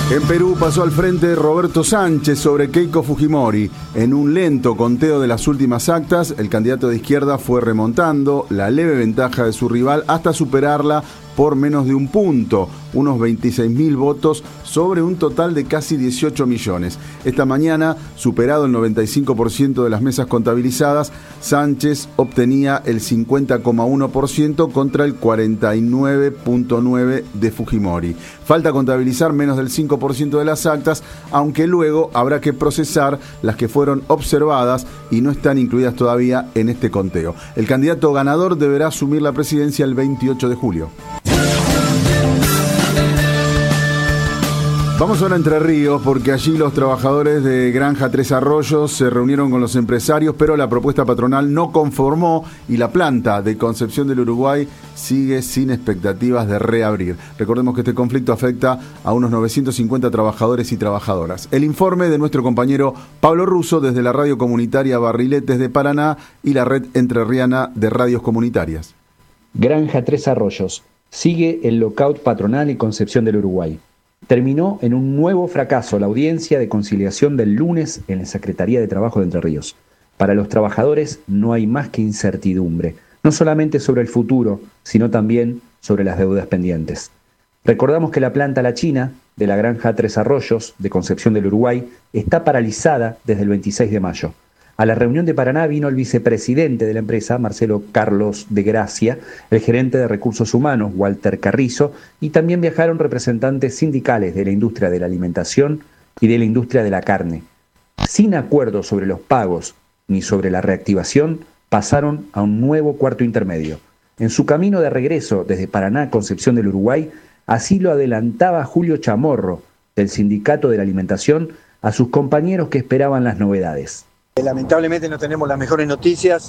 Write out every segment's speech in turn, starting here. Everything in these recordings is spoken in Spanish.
En Perú pasó al frente Roberto Sánchez sobre Keiko Fujimori. En un lento conteo de las últimas actas, el candidato de izquierda fue remontando la leve ventaja de su rival hasta superarla por menos de un punto, unos 26.000 votos sobre un total de casi 18 millones. Esta mañana, superado el 95% de las mesas contabilizadas, Sánchez obtenía el 50,1% contra el 49,9% de Fujimori. Falta contabilizar menos del 5% de las actas, aunque luego habrá que procesar las que fueron observadas y no están incluidas todavía en este conteo. El candidato ganador deberá asumir la presidencia el 28 de julio. Vamos ahora a Entre Ríos, porque allí los trabajadores de Granja Tres Arroyos se reunieron con los empresarios, pero la propuesta patronal no conformó y la planta de Concepción del Uruguay sigue sin expectativas de reabrir. Recordemos que este conflicto afecta a unos 950 trabajadores y trabajadoras. El informe de nuestro compañero Pablo Russo desde la radio comunitaria Barriletes de Paraná y la red entrerriana de radios comunitarias. Granja Tres Arroyos. Sigue el lockout patronal en Concepción del Uruguay. Terminó en un nuevo fracaso la audiencia de conciliación del lunes en la Secretaría de Trabajo de Entre Ríos. Para los trabajadores no hay más que incertidumbre, no solamente sobre el futuro, sino también sobre las deudas pendientes. Recordamos que la planta La China de la Granja Tres Arroyos de Concepción del Uruguay está paralizada desde el 26 de mayo. A la reunión de Paraná vino el vicepresidente de la empresa, Marcelo Carlos de Gracia, el gerente de Recursos Humanos, Walter Carrizo, y también viajaron representantes sindicales de la industria de la alimentación y de la industria de la carne. Sin acuerdo sobre los pagos ni sobre la reactivación, pasaron a un nuevo cuarto intermedio. En su camino de regreso desde Paraná a Concepción del Uruguay, así lo adelantaba Julio Chamorro, del Sindicato de la Alimentación, a sus compañeros que esperaban las novedades. Lamentablemente no tenemos las mejores noticias.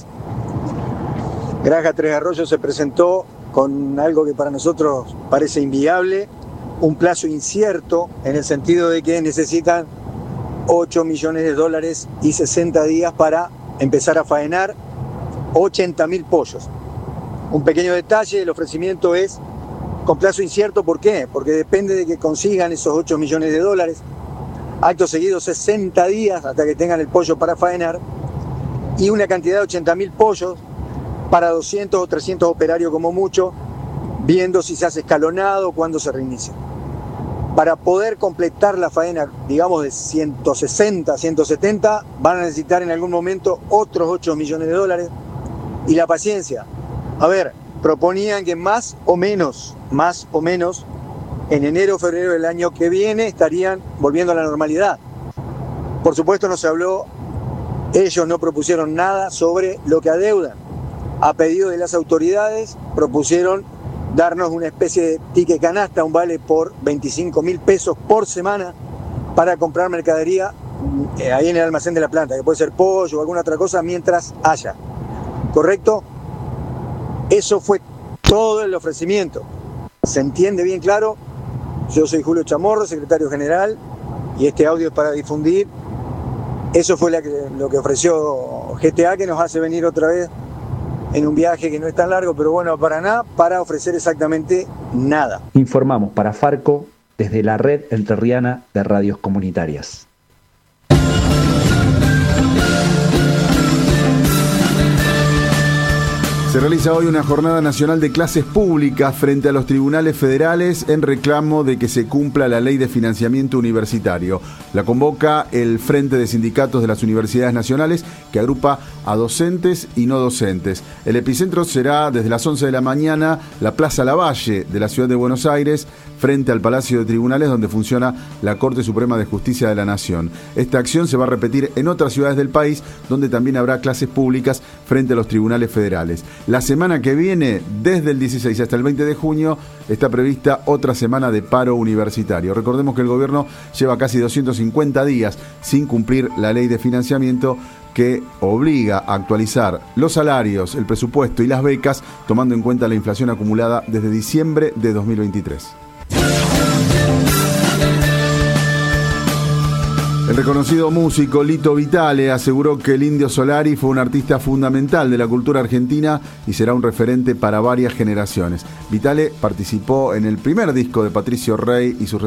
Granja Tres Arroyos se presentó con algo que para nosotros parece inviable, un plazo incierto en el sentido de que necesitan 8 millones de dólares y 60 días para empezar a faenar 80.000 pollos. Un pequeño detalle, el ofrecimiento es con plazo incierto. ¿Por qué? Porque depende de que consigan esos 8 millones de dólares. Acto seguido 60 días hasta que tengan el pollo para faenar y una cantidad de 80.000 pollos para 200 o 300 operarios como mucho, viendo si se hace escalonado o cuándo se reinicia. Para poder completar la faena, digamos de 160, 170, van a necesitar en algún momento otros 8 millones de dólares y la paciencia. A ver, proponían que más o menos, en enero o febrero del año que viene estarían volviendo a la normalidad. Por supuesto no se habló, ellos no propusieron nada sobre lo que adeudan. A pedido de las autoridades propusieron darnos una especie de ticket canasta, un vale por 25.000 pesos por semana para comprar mercadería ahí en el almacén de la planta, que puede ser pollo o alguna otra cosa mientras haya. ¿Correcto? Eso fue todo el ofrecimiento. ¿Se entiende bien claro? Yo soy Julio Chamorro, secretario general, y este audio es para difundir. Eso fue lo que ofreció GTA, que nos hace venir otra vez en un viaje que no es tan largo, pero bueno, a Paraná, para ofrecer exactamente nada. Informamos para Farco desde la red entrerriana de radios comunitarias. Se realiza hoy una jornada nacional de clases públicas frente a los tribunales federales en reclamo de que se cumpla la ley de financiamiento universitario. La convoca el Frente de Sindicatos de las Universidades Nacionales, que agrupa a docentes y no docentes. El epicentro será desde las 11 de la mañana la Plaza Lavalle de la ciudad de Buenos Aires, frente al Palacio de Tribunales donde funciona la Corte Suprema de Justicia de la Nación. Esta acción se va a repetir en otras ciudades del país, donde también habrá clases públicas frente a los tribunales federales. La semana que viene, desde el 16 hasta el 20 de junio, está prevista otra semana de paro universitario. Recordemos que el gobierno lleva casi 250 días sin cumplir la ley de financiamiento que obliga a actualizar los salarios, el presupuesto y las becas, tomando en cuenta la inflación acumulada desde diciembre de 2023. El reconocido músico Lito Vitale aseguró que el Indio Solari fue un artista fundamental de la cultura argentina y será un referente para varias generaciones. Vitale participó en el primer disco de Patricio Rey y sus